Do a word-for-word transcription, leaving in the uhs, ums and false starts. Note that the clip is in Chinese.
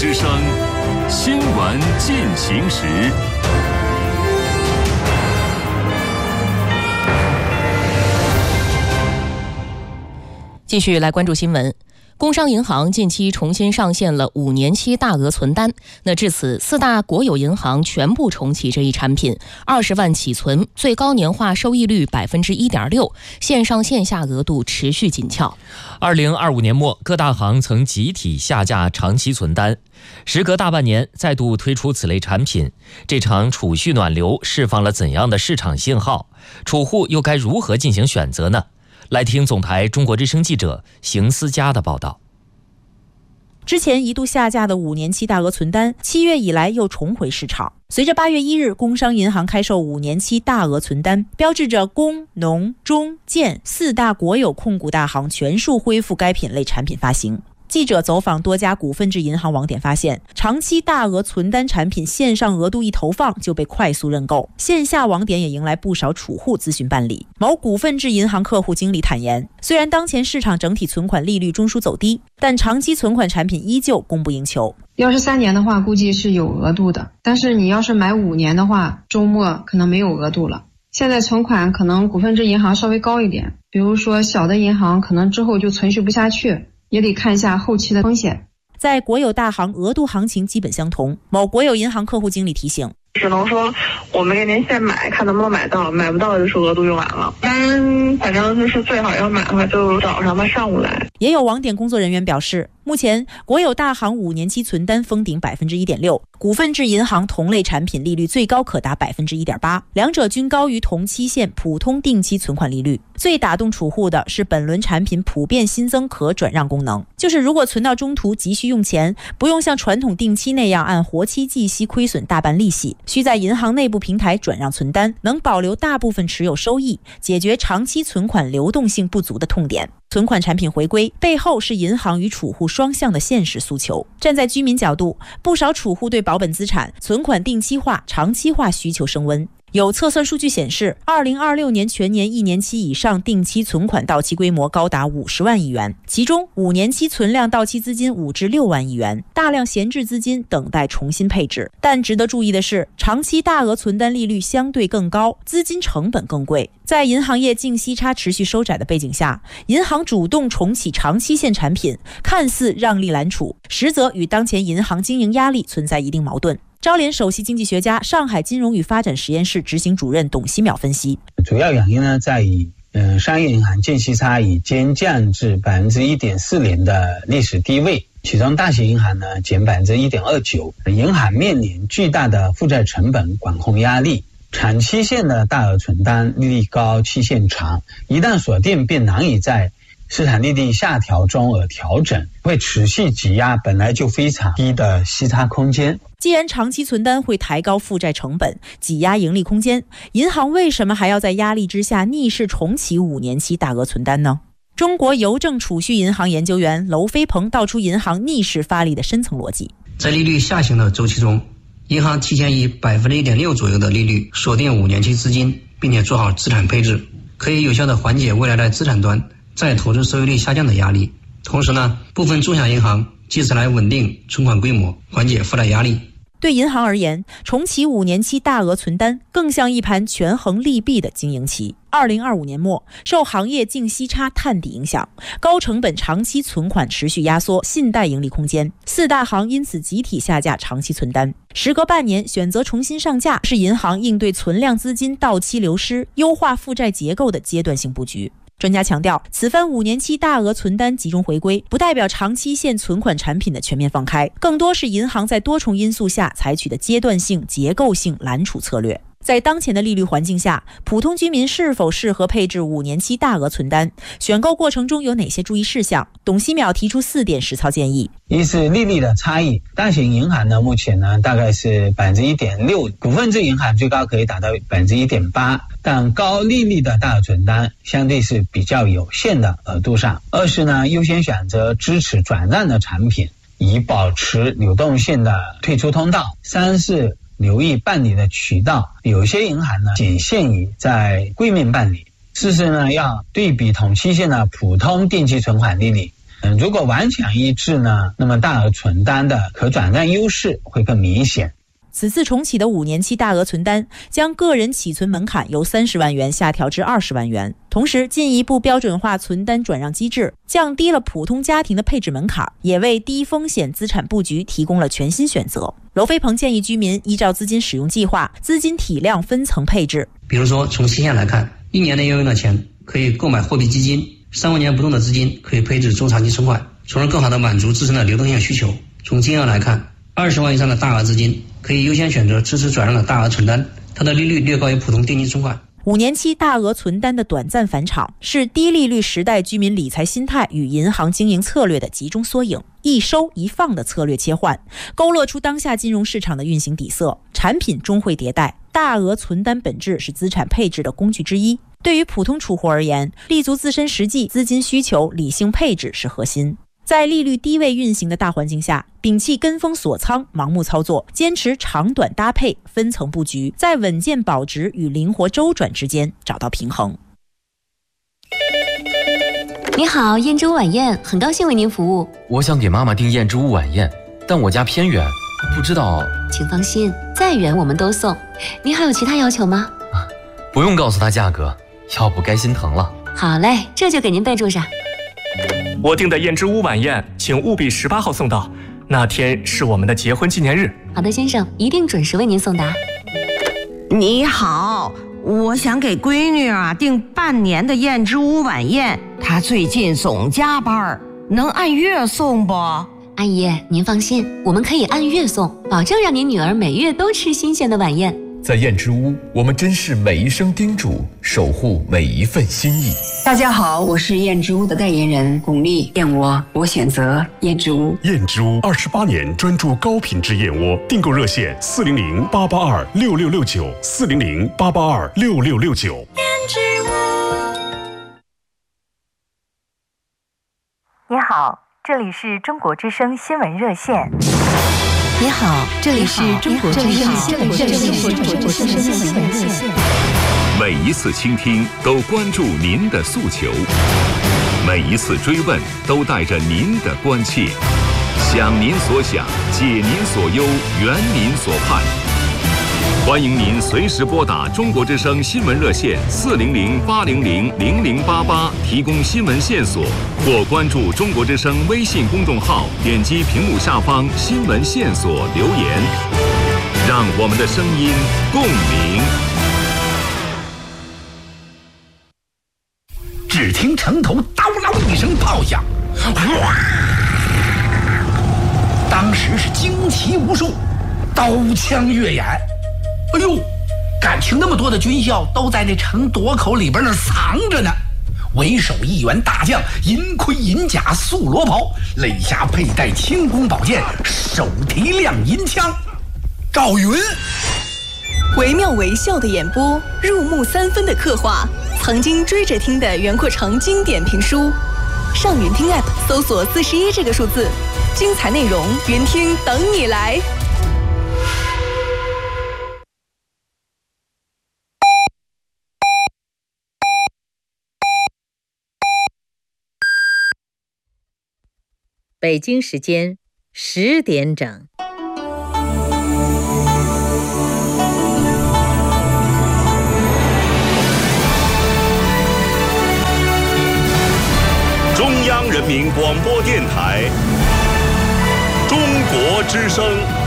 之声，新闻进行时。 继续来关注新闻。工商银行近期重新上线了五年期大额存单，那至此四大国有银行全部重启这一产品，二十万起存，最高年化收益率百分之一点六，线上线下额度持续紧俏。 二零二五年末，各大行曾集体下架长期存单，时隔大半年再度推出此类产品，这场储蓄暖流释放了怎样的市场信号？储户又该如何进行选择呢？来听总台中国之声记者邢思佳的报道。 之前一度下架的五年期大额存单，七月以来又重回市场。随着八月一日工商银行开售五年期大额存单，标志着工、农、中、建四大国有控股大行全数恢复该品类产品发行。记者走访多家股份制银行网点发现，长期大额存单产品线上额度一投放就被快速认购，线下网点也迎来不少储户咨询办理。某股份制银行客户经理坦言，虽然当前市场整体存款利率中枢走低，但长期存款产品依旧供不应求。 要是三年的话，估计是有额度的，但是你要是买五年的话，周末可能没有额度了。现在存款可能股份制银行稍微高一点，比如说小的银行可能之后就存续不下去，也得看一下后期的风险。 在国有大行额度行情基本相同，某国有银行客户经理提醒， 只能说我们给您现买，看能不能买到，买不到就是额度用完了。当然反正就是最好要买的话就早上吧，上午来。 也有网点工作人员表示，目前国有大行五年期存单封顶 百分之一点六， 股份制银行同类产品利率最高可达 百分之一点八， 两者均高于同期限普通定期存款利率。最打动储户的是本轮产品普遍新增可转让功能，就是如果存到中途急需用钱，不用像传统定期那样按活期计息亏损大半利息，需在银行内部平台转让存单，能保留大部分持有收益，解决长期存款流动性不足的痛点。存款产品回归背后是银行与储户双向的现实诉求。站在居民角度，不少储户对保本资产、存款定期化、长期化需求升温。有测算数据显示，二零二六年全年一年期以上定期存款到期规模高达五十万亿元，其中五年期存量到期资金五至六万亿元，大量闲置资金等待重新配置。但值得注意的是，长期大额存单利率相对更高，资金成本更贵。在银行业净息差持续收窄的背景下，银行主动重启长期限产品，看似让利揽储，实则与当前银行经营压力存在一定矛盾。招联首席经济学家、上海金融与发展实验室执行主任董希淼分析， 主要原因呢在于嗯、呃，商业银行净息差已经降至 百分之一点四零 的历史低位，其中大型银行呢减 百分之一点二九， 银行面临巨大的负债成本管控压力。长期限的大额存单利率高，期限长，一旦锁定便难以在市场利率下调中而调整，会持续挤压本来就非常低的息差空间。 既然长期存单会抬高负债成本，挤压盈利空间，银行为什么还要在压力之下逆势重启五年期大额存单呢？中国邮政储蓄银行研究员娄飞鹏道出银行逆势发力的深层逻辑。 在利率下行的周期中，银行提前以 百分之一点六 左右的利率锁定五年期资金，并且做好资产配置，可以有效地缓解未来在资产端再投资收益率下降的压力。同时呢，部分中小银行借此来稳定存款规模，缓解负债压力。 对银行而言，重启五年期大额存单更像一盘权衡利弊的经营棋。二零二五年末，受行业净息差探底影响，高成本长期存款持续压缩信贷盈利空间，四大行因此集体下架长期存单。时隔半年选择重新上架，是银行应对存量资金到期流失、优化负债结构的阶段性布局。专家强调，此番五年期大额存单集中回归，不代表长期限存款产品的全面放开，更多是银行在多重因素下采取的阶段性、结构性揽储策略。在当前的利率环境下，普通居民是否适合配置五年期大额存单？选购过程中有哪些注意事项？董希淼提出四点实操建议。 一是利率的差异，大型银行呢目前呢大概是 百分之一点六， 股份制银行最高可以达到 百分之一点八， 但高利率的大额存单相对是比较有限的额度上。二是呢优先选择支持转让的产品，以保持流动性的退出通道。三是留意办理的渠道，有些银行呢仅限于在柜面办理。四是呢要对比同期限的普通定期存款利率， 嗯，如果顽强一致呢，那么大额存单的可转让优势会更明显。 此次重启的五年期大额存单将个人起存门槛由三十万元下调至二十万元，同时进一步标准化存单转让机制，降低了普通家庭的配置门槛，也为低风险资产布局提供了全新选择。娄飞鹏建议居民依照资金使用计划、资金体量分层配置。 比如说，从期限来看，一年内要用的钱可以购买货币基金，三万年不动的资金可以配置中长期存款，从而更好地满足自身的流动性需求。从金额来看，二十万以上的大额资金可以优先选择支持转让的大额存单，它的利率略高于普通定期存款。 五年期大额存单的短暂返场，是低利率时代居民理财心态与银行经营策略的集中缩影，一收一放的策略切换，勾勒出当下金融市场的运行底色。产品终会迭代，大额存单本质是资产配置的工具之一。对于普通储户而言，立足自身实际资金需求，理性配置是核心。在利率低位运行的大环境下，摒弃跟风锁仓、盲目操作，坚持长短搭配、分层布局，在稳健保值与灵活周转之间找到平衡。 你好，燕之屋晚宴，很高兴为您服务。 我想给妈妈订燕之屋晚宴，但我家偏远，不知道。 请放心，再远我们都送。您还有其他要求吗？ 不用告诉她价格，要不该心疼了。 好嘞，这就给您备注上。 我订的燕之屋晚宴，请务必十八号送到，那天是我们的结婚纪念日。 好的，先生，一定准时为您送达。 你好，我想给闺女啊订半年的燕之屋晚宴，她最近总加班，能按月送不？ 阿姨，您放心，我们可以按月送，保证让您女儿每月都吃新鲜的晚宴。 在燕之屋，我们珍视每一声叮嘱，守护每一份心意。 大家好，我是燕之屋的代言人巩俐，燕窝我选择燕之屋。 燕之屋二十八年专注高品质燕窝，订购热线四零零八八二六六六九四零零八八二六六六九。燕之屋。 你好，这里是中国之声新闻热线。 你好，这里是中国之声新闻热线。 每一次倾听都关注您的诉求，每一次追问都带着您的关切，想您所想，解您所忧，圆您所盼。欢迎您随时拨打中国之声新闻热线四零零八零零零零八八提供新闻线索，或关注中国之声微信公众号，点击屏幕下方新闻线索留言，让我们的声音共鸣。 只听城头刀啷一声炮响，哗！当时是惊奇无数，刀枪跃眼。哎呦，感情那么多的军校都在这城垛口里边那藏着呢。为首一员大将，银盔银甲素罗袍，肋下佩戴轻弓宝剑，手提亮银枪。赵云， 惟妙惟肖的演播，入木三分的刻画，曾经追着听的袁阔成经典评书。上云听 App 搜索四十一这个数字，精彩内容云听等你来。 北京时间十点整。 中央人民广播电台，中国之声。